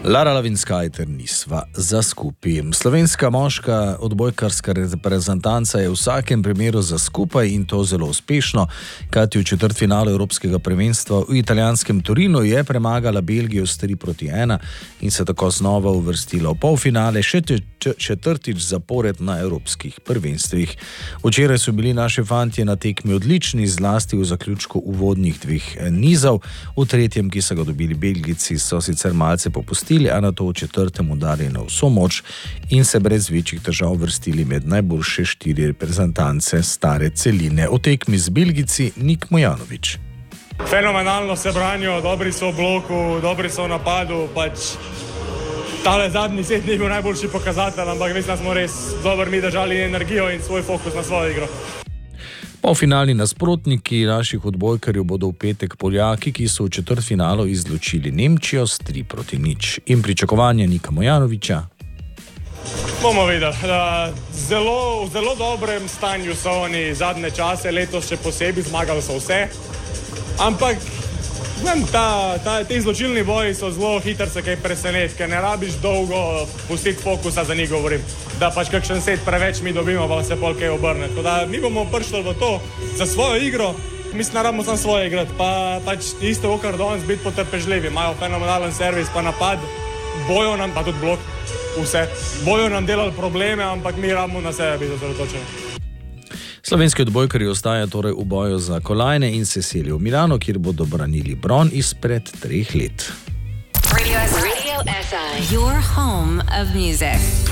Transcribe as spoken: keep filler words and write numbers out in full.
Lara Lavinskajter nisva za skupaj. Slovenska moška odbojkarska reprezentanca je v vsakem primeru za skupaj in to zelo uspešno, kajti v četrtfinalu Evropskega prvenstva v italijanskem Torinu je premagala Belgijo s tri proti ena in se tako znova uvrstila v polfinale, še četrtič zapored na evropskih prvenstvih. Včeraj so bili naši fantje na tekmi odlični, zlasti v zaključku uvodnih dveh nizov. V tretjem, ki so ga dobili Belgijci, so sicer malce popustili, a na to v četrtem udarili na vso moč in se brez večjih težav vrstili med najboljše štiri reprezentance stare celine. V tekmi z Belgijci Nik Mojanović. Fenomenalno se branijo, dobri so v bloku, dobri so v napadu, pač tale zadnji set ni bil najboljši pokazatelj, ampak mislim, da smo res dobro mi držali energijo in svoj fokus na svojo igro. Polfinalni nasprotniki naših odbojkarjev bodo v petek Poljaki, ki so v četrtfinalu izločili Nemčijo s tri proti nič. In pričakovanja Nika Mojanovića? Bomo videli. Zelo, v zelo dobrem stanju so oni zadnje čase, letos še posebej, zmagali so vse. Ampak vem, ta, ta, te izločilni boji so zelo hitro se kaj preseneti, ker ne rabiš dolgo pustiti fokusa, za njih govorim. Da pač kakšen set preveč mi dobimo, pa se pol kaj obrne. Tako da mi bomo prišli v to za svojo igro, mislim, da rabimo samo svoje igrati, pa pač isto okar danes biti potrpežljivi. Imajo fenomenalen servis, pa napad, bojo nam, pa tudi blok, vse. Bojo nam delali probleme, ampak mi rabimo na sebe biti osredotočeni. Slovenski odbojkarji ostajajo torej v boju za kolajne in se selijo v Milano, kjer bodo branili bron izpred treh let. Radio S I, your home of music.